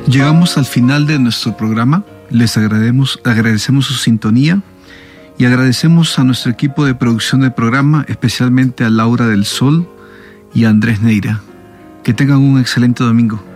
Llegamos al final de nuestro programa. Les agradecemos su sintonía y agradecemos a nuestro equipo de producción del programa, especialmente a Laura del Sol y a Andrés Neira. Que tengan un excelente domingo.